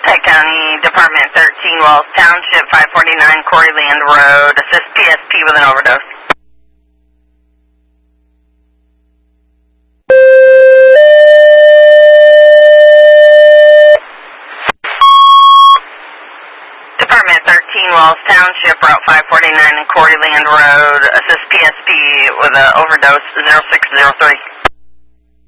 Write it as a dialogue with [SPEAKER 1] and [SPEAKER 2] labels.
[SPEAKER 1] Lafayette County, Department 13, Wells Township, 549 Corey Land Road. Assist PSP with an overdose. Department 13, Wells Township, Route 549 and Corey Land Road. Assist PSP with an overdose 0603.